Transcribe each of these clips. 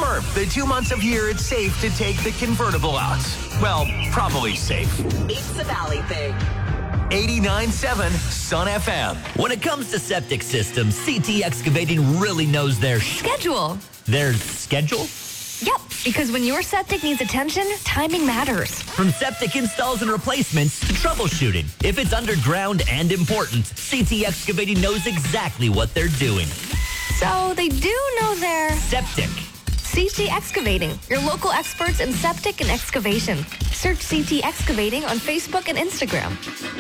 summer. The 2 months of year it's safe to take the convertible out. Well, probably safe. It's the Valley thing. 89.7 Sun FM. When it comes to septic systems, CT Excavating really knows their Schedule. Their schedule? Yep, because when your septic needs attention, timing matters. From septic installs and replacements to troubleshooting. If it's underground and important, CT Excavating knows exactly what they're doing. So they do know their Septic. CT Excavating, your local experts in septic and excavation. Search CT Excavating on Facebook and Instagram.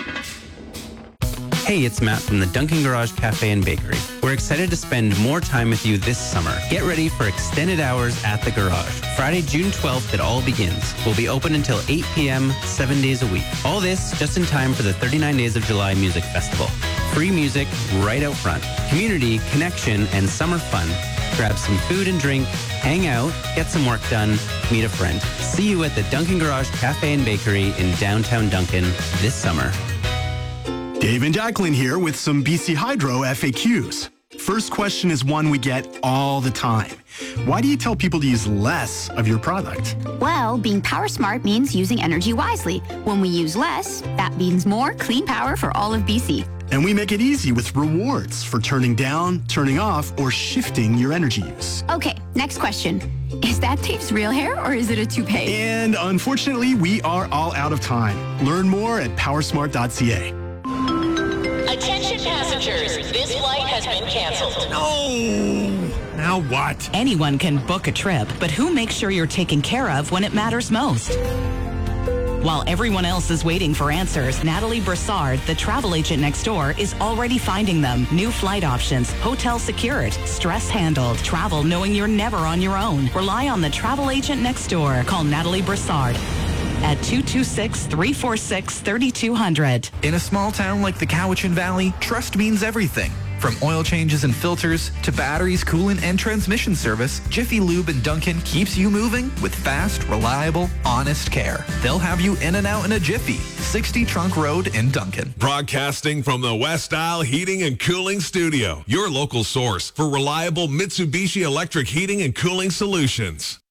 Hey, it's Matt from the Duncan Garage Cafe and Bakery. We're excited to spend more time with you this summer. Get ready for extended hours at the garage. Friday, June 12th, it all begins. We'll be open until 8 p.m., 7 days a week. All this just in time for the 39 Days of July Music Festival. Free music right out front. Community, connection, and summer fun. Grab some food and drink, hang out, get some work done, meet a friend. See you at the Duncan Garage Cafe and Bakery in downtown Duncan this summer. Dave and Jacqueline here with some BC Hydro FAQs. First question is one we get all the time. Why do you tell people to use less of your product? Well, being power smart means using energy wisely. When we use less, that means more clean power for all of BC. And we make it easy with rewards for turning down, turning off, or shifting your energy use. Okay, next question. Is that Dave's real hair or is it a toupee? And unfortunately, we are all out of time. Learn more at powersmart.ca. Attention passengers, this flight has been canceled. No! Now what? Anyone can book a trip, but who makes sure you're taken care of when it matters most? While everyone else is waiting for answers, Natalie Broussard, the travel agent next door, is already finding them. New flight options, hotel secured, stress handled, travel knowing you're never on your own. Rely on the travel agent next door. Call Natalie Broussard at 226-346-3200. In a small town like the Cowichan Valley, trust means everything. From oil changes and filters to batteries, coolant, and transmission service, Jiffy Lube in Duncan keeps you moving with fast, reliable, honest care. They'll have you in and out in a jiffy. 60 Trunk Road in Duncan. Broadcasting from the West Isle Heating and Cooling Studio, your local source for reliable Mitsubishi electric heating and cooling solutions.